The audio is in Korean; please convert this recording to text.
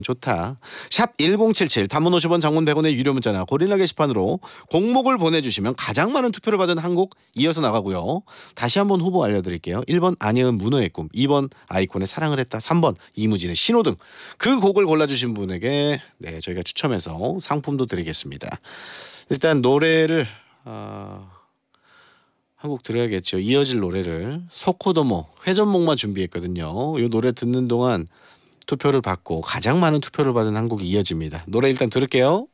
좋다. 샵 1077 단문 50원 장문 100원의 유료 문자나 고릴라 게시판으로 곡목을 보내주시면 가장 많은 투표를 받은 한 곡 이어서 나가고요. 다시 한번 후보 알려드릴게요. 1번 안예은 문어의 꿈, 2번 아이콘의 사랑을 했다, 3번 이무진의 신호등. 그 곡을 골라주신 분에게 저희가 추첨해서 상품도 드리겠습니다. 일단 노래를 한 곡 들어야겠죠. 이어질 노래를 소코도모 회전목마 준비했거든요. 이 노래 듣는 동안 투표를 받고 가장 많은 투표를 받은 한 곡이 이어집니다. 노래 일단 들을게요.